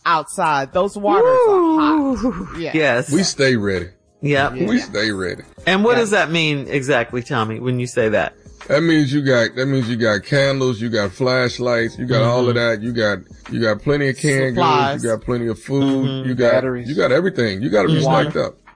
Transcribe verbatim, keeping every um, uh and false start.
outside. Those waters Woo. Are hot. Yeah. Yes. We stay ready. Yep. Yeah. We stay ready. And what yeah. does that mean exactly, Tommy, when you say that? That means you got, that means you got candles, you got flashlights, you got mm-hmm. all of that, you got, you got plenty of canned goods, you got plenty of food, mm-hmm. you got, Batteries. You got everything. You got to be mm-hmm. stacked up.